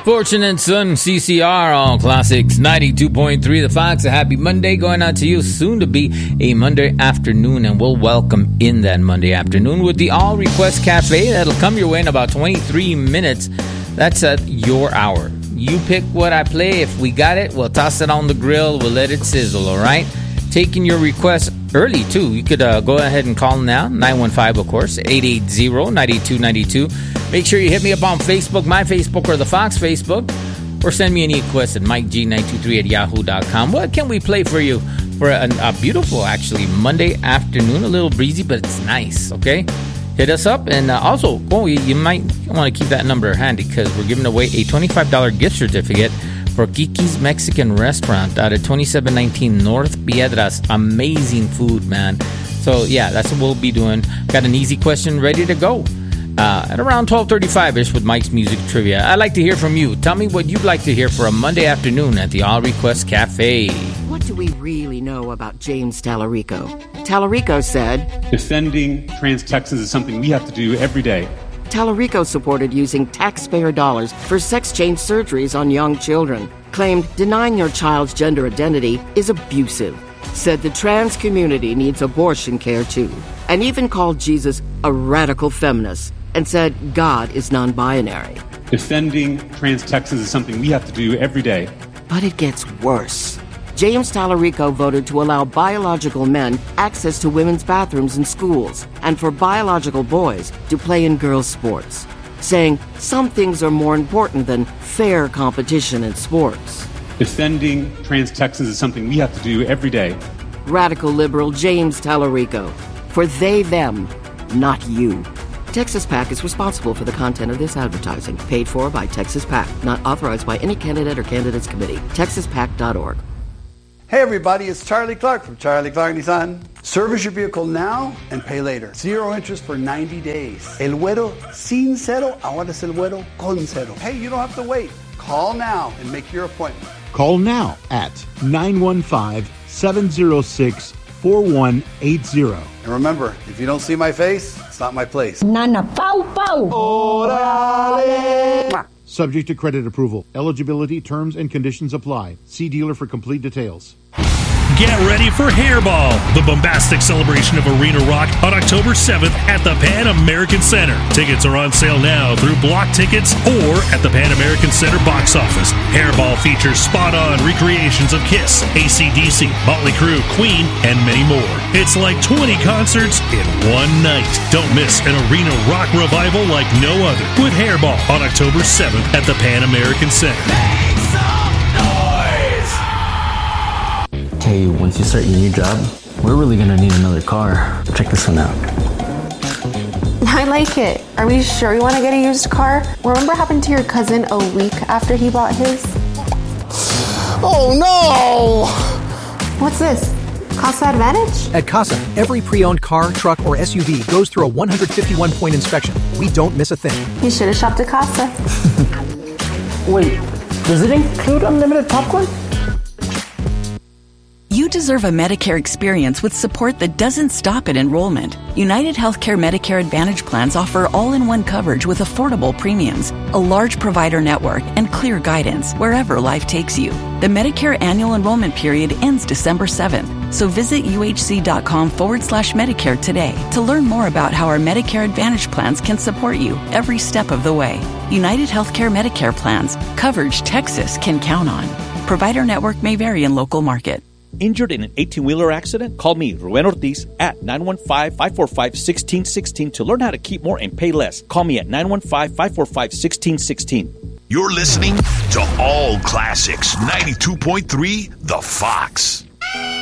Fortune and Son, CCR, all classics, 92.3 The Fox. A happy Monday going out to you. Soon to be a Monday afternoon, and we'll welcome in that Monday afternoon with the All Request Cafe. That'll come your way in about 23 minutes. That's at your hour. You pick what I play. If we got it, we'll toss it on the grill. We'll let it sizzle, all right? Taking your requests early, too. You could go ahead and call now, 915, of course, 880-9292. Make sure you hit me up on Facebook, my Facebook, or the Fox Facebook, or send me any requests at MikeG923@yahoo.com. What can we play for you for a beautiful, actually, Monday afternoon? A little breezy, but it's nice, okay? Hit us up, and also, you might want to keep that number handy because we're giving away a $25 gift certificate for Kiki's Mexican Restaurant out at 2719 North Piedras. Amazing food, man. So, yeah, that's what we'll be doing. Got an easy question ready to go at around 12:35-ish with Mike's Music Trivia. I'd like to hear from you. Tell me what you'd like to hear for a Monday afternoon at the All Request Cafe. What do we really know about James Tallarico? Tallarico said, "Defending trans Texans is something we have to do every day." Tallarico supported using taxpayer dollars for sex change surgeries on young children. Claimed denying your child's gender identity is abusive. Said the trans community needs abortion care too. And even called Jesus a radical feminist. And said God is non-binary. Defending trans Texans is something we have to do every day. But it gets worse. James Tallarico voted to allow biological men access to women's bathrooms in schools and for biological boys to play in girls' sports, saying some things are more important than fair competition in sports. Defending trans Texans is something we have to do every day. Radical liberal James Tallarico. For they, them, not you. Texas PAC is responsible for the content of this advertising. Paid for by Texas PAC. Not authorized by any candidate or candidates committee. TexasPAC.org. Hey everybody, it's Charlie Clark from Charlie Clark Nissan. Service your vehicle now and pay later. 0 interest for 90 days. El Güero sin cero, ahora es el Güero con cero. Hey, you don't have to wait. Call now and make your appointment. Call now at 915-706-4180. And remember, if you don't see my face, it's not my place. Nana Pau Pau. Orale. Subject to credit approval. Eligibility, terms, and conditions apply. See dealer for complete details. Get ready for Hairball, the bombastic celebration of arena rock on October 7th at the Pan American Center. Tickets are on sale now through Block Tickets or at the Pan American Center box office. Hairball features spot-on recreations of Kiss, AC/DC, Motley Crue, Queen, and many more. It's like 20 concerts in one night. Don't miss an arena rock revival like no other with Hairball on October 7th at the Pan American Center. Hey, once you start your new job, we're really gonna need another car. Check this one out. I like it. Are we sure we want to get a used car? Remember what happened to your cousin a week after he bought his? Oh no! What's this? Casa Advantage? At Casa, every pre-owned car, truck, or SUV goes through a 151-point inspection. We don't miss a thing. You should have shopped at Casa. Wait, does it include unlimited popcorn? You deserve a Medicare experience with support that doesn't stop at enrollment. United Healthcare Medicare Advantage plans offer all-in-one coverage with affordable premiums, a large provider network, and clear guidance wherever life takes you. The Medicare annual enrollment period ends December 7th, so visit uhc.com/Medicare today to learn more about how our Medicare Advantage plans can support you every step of the way. United Healthcare Medicare plans, coverage Texas can count on. Provider network may vary in local market. Injured in an 18-wheeler accident? Call me, Ruben Ortiz, at 915-545-1616 to learn how to keep more and pay less. Call me at 915-545-1616. You're listening to All Classics 92.3 The Fox.